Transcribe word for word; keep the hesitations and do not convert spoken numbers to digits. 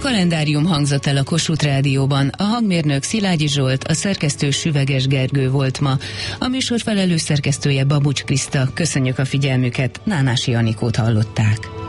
Kalendárium hangzott el a Kossuth Rádióban, a hangmérnök Szilágyi Zsolt, a szerkesztő Süveges Gergő volt ma. A műsor felelős szerkesztője Babucs Kriszta. Köszönjük a figyelmüket, Nánási Anikót hallották.